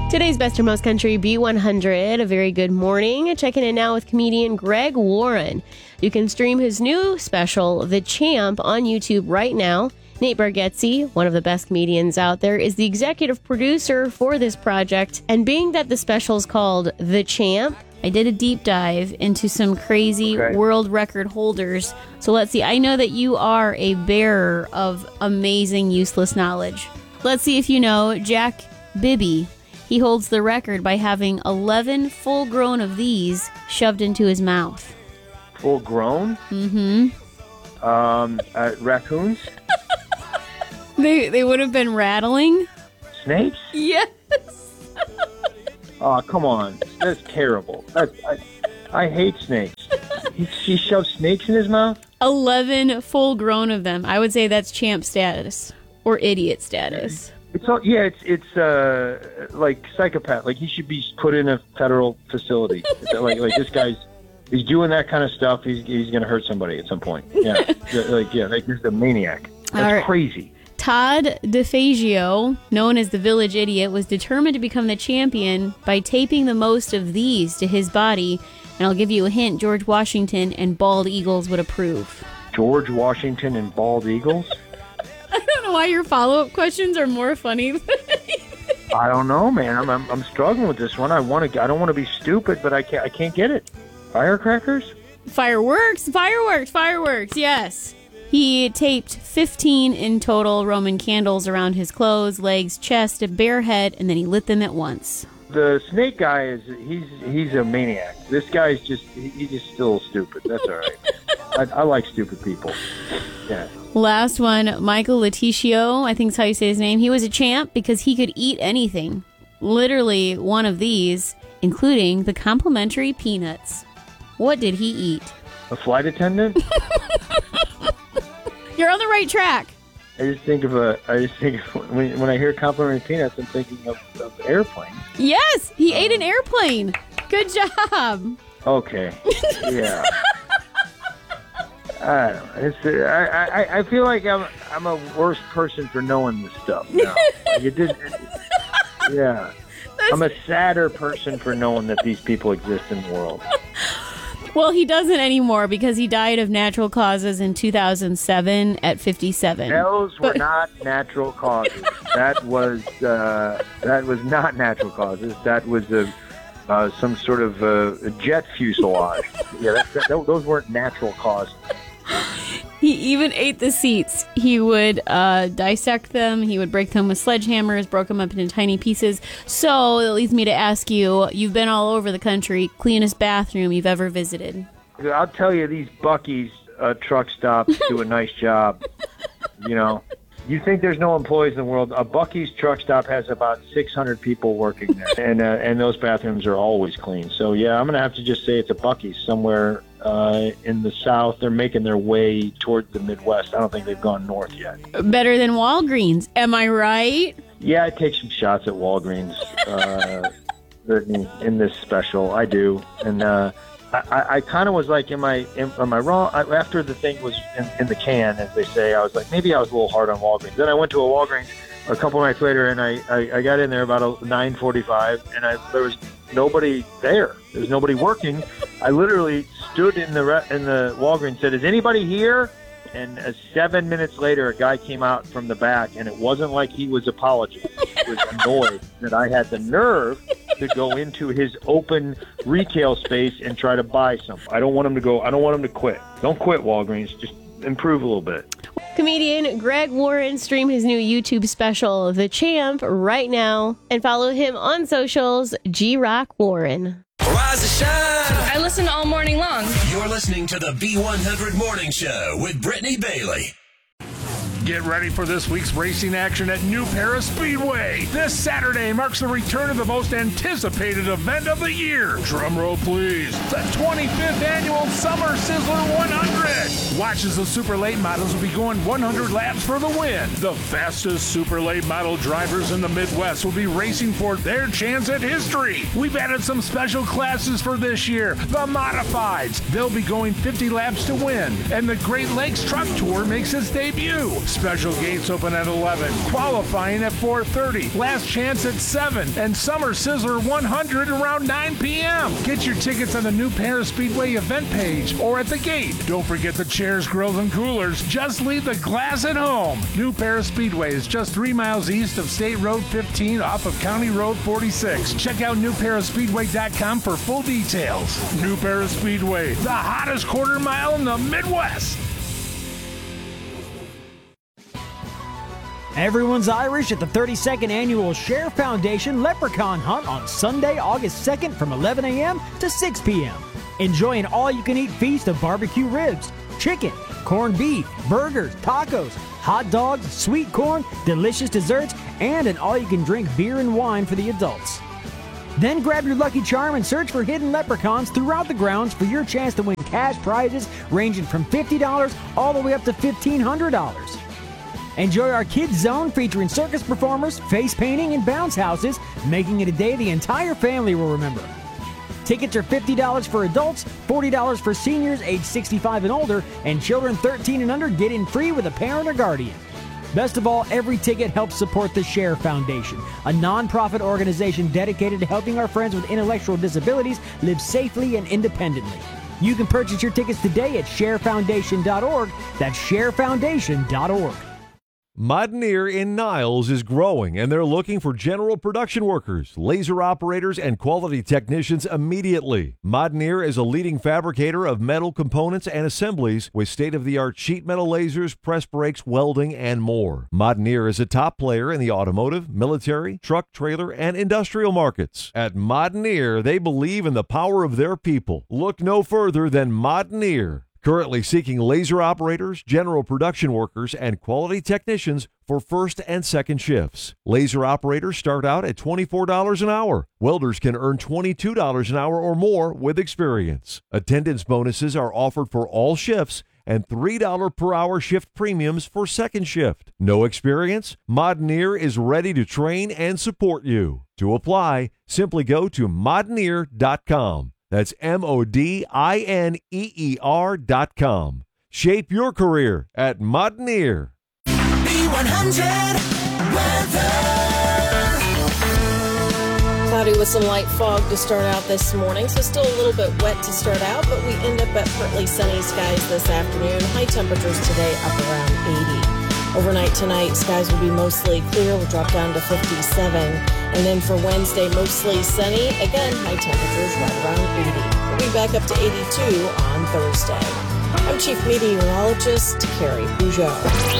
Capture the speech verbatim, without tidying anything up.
Today's Best or Most Country B one hundred. A very good morning. Checking in now with comedian Greg Warren. You can stream his new special, The Champ, on YouTube right now. Nate Bargatze, one of the best comedians out there, is the executive producer for this project. And being that the special is called The Champ, I did a deep dive into some crazy okay. world record holders. So let's see. I know that you are a bearer of amazing useless knowledge. Let's see if you know Jack Bibby. He holds the record by having eleven full-grown of these shoved into his mouth. Full-grown? Mm-hmm. Um, uh, raccoons? they they would have been rattling. Snakes? Yes. Oh, come on. That's terrible. That's, I, I hate snakes. He, he shoved snakes in his mouth? eleven full-grown of them. I would say that's champ status or idiot status. It's all, yeah, it's it's uh, like psychopath. Like he should be put in a federal facility. like like this guy's he's doing that kind of stuff. He's he's gonna hurt somebody at some point. Yeah, like yeah, like he's a maniac. That's right. Crazy. Todd DeFazio, known as the Village Idiot, was determined to become the champion by taping the most of these to his body. And I'll give you a hint: George Washington and bald eagles would approve. George Washington and bald eagles. I don't know why your follow-up questions are more funny than anything. I don't know, man. I'm, I'm I'm struggling with this one. I want to. I don't want to be stupid, but I can't. I can't get it. Firecrackers? Fireworks, fireworks, fireworks. Yes. He taped fifteen in total Roman candles around his clothes, legs, chest, a bare head, and then he lit them at once. The snake guy is he's he's a maniac. This guy's just he's just still stupid. That's all right. I, I like stupid people. Yeah. Last one, Michael Leticio, I think is how you say his name. He was a champ because he could eat anything. Literally one of these, including the complimentary peanuts. What did he eat? A flight attendant? You're on the right track. I just think of a. I just think of, when when I hear complimentary peanuts, I'm thinking of, of airplanes. Yes, he um, ate an airplane. Good job. Okay. Yeah. I don't know. It's, uh, I, I I feel like I'm I'm a worse person for knowing this stuff now. Like it did. It, yeah. That's... I'm a sadder person for knowing that these people exist in the world. Well, he doesn't anymore because he died of natural causes in two thousand seven at fifty-seven. Those were but... not natural causes. That was uh, that was not natural causes. That was a. Uh, some sort of uh, jet fuselage. Yeah, that, that, those weren't natural causes. He even ate the seats. He would uh, dissect them. He would break them with sledgehammers, broke them up into tiny pieces. So it leads me to ask you, you've been all over the country, cleanest bathroom you've ever visited? I'll tell you, these Buc-ee's uh, truck stops do a nice job. You know, you think there's no employees in the world. A Buc-ee's truck stop has about six hundred people working there, and uh, and those bathrooms are always clean. So, yeah, I'm going to have to just say it's a Buc-ee's somewhere uh, in the South. They're making their way toward the Midwest. I don't think they've gone north yet. Better than Walgreens. Am I right? Yeah, I take some shots at Walgreens uh, in, in this special. I do. And uh, I, I kind of was like, am I am, am I wrong? I, after the thing was in, in the can, as they say, I was like, maybe I was a little hard on Walgreens. Then I went to a Walgreens a couple nights later, and I, I, I got in there about nine forty-five, and I, there was nobody there. There was nobody working. I literally stood in the re- in the Walgreens and said, is anybody here? And uh, seven minutes later, a guy came out from the back, and it wasn't like he was apologizing. He was annoyed that I had the nerve to go into his open retail space and try to buy something. I don't want him to go. I don't want him to quit. Don't quit, Walgreens. Just improve a little bit. Comedian Greg Warren, stream his new YouTube special, The Champ, right now, and follow him on socials, G Rock Warren. Rise and shine. I listen all morning long. You're listening to the B one hundred Morning Show with Brittany Bailey. Get ready for this week's racing action at New Paris Speedway. This Saturday marks the return of the most anticipated event of the year. Drum roll, please. The twenty-fifth Annual Summer Sizzler one hundred. Watch as the super late models will be going one hundred laps for the win. The fastest super late model drivers in the Midwest will be racing for their chance at history. We've added some special classes for this year. The Modifieds. They'll be going fifty laps to win. And the Great Lakes Truck Tour makes its debut. Special gates open at eleven, qualifying at four thirty, last chance at seven, and Summer Sizzler one hundred around nine p.m. Get your tickets on the New Paris Speedway event page or at the gate. Don't forget the chairs, grills, and coolers. Just leave the glass at home. New Paris Speedway is just three miles east of State Road fifteen off of County Road forty-six. Check out new paris speedway dot com for full details. New Paris Speedway, the hottest quarter mile in the Midwest. Everyone's Irish at the thirty-second Annual Share Foundation Leprechaun Hunt on Sunday, August second from eleven a.m. to six p.m. Enjoy an all-you-can-eat feast of barbecue ribs, chicken, corned beef, burgers, tacos, hot dogs, sweet corn, delicious desserts, and an all-you-can-drink beer and wine for the adults. Then grab your lucky charm and search for hidden leprechauns throughout the grounds for your chance to win cash prizes ranging from fifty dollars all the way up to fifteen hundred dollars. Enjoy our Kids Zone featuring circus performers, face painting, and bounce houses, making it a day the entire family will remember. Tickets are fifty dollars for adults, forty dollars for seniors age sixty-five and older, and children thirteen and under get in free with a parent or guardian. Best of all, every ticket helps support the Share Foundation, a nonprofit organization dedicated to helping our friends with intellectual disabilities live safely and independently. You can purchase your tickets today at share foundation dot org. That's share foundation dot org. Modneer in Niles is growing, and they're looking for general production workers, laser operators, and quality technicians immediately. Modneer is a leading fabricator of metal components and assemblies with state-of-the-art sheet metal lasers, press brakes, welding, and more. Modneer is a top player in the automotive, military, truck, trailer, and industrial markets. At Modneer, they believe in the power of their people. Look no further than Modneer. Currently seeking laser operators, general production workers, and quality technicians for first and second shifts. Laser operators start out at twenty-four dollars an hour. Welders can earn twenty-two dollars an hour or more with experience. Attendance bonuses are offered for all shifts and three dollars per hour shift premiums for second shift. No experience? Modneer is ready to train and support you. To apply, simply go to modneer dot com. That's M O D I N E E R dot com. Shape your career at Modneer. B one hundred weather. Cloudy with some light fog to start out this morning, so still a little bit wet to start out, but we end up at partly sunny skies this afternoon. High temperatures today up around eighty. Overnight tonight, skies will be mostly clear. We'll drop down to fifty-seven. And then for Wednesday, mostly sunny. Again, high temperatures right around eighty. We'll be back up to eighty-two on Thursday. I'm Chief Meteorologist Carrie Peugeot.